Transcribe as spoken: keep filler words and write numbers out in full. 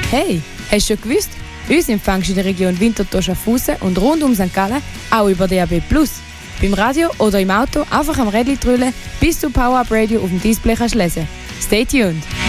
Hey, hast du schon gewusst? Uns empfängst du in der Region Winterthur-Schaffhausen und rund um Sankt Gallen auch über D A B plus. Beim Radio oder im Auto einfach am Rädchen drüllen, bis du Power-Up Radio auf dem Display kannst lesen. Stay tuned!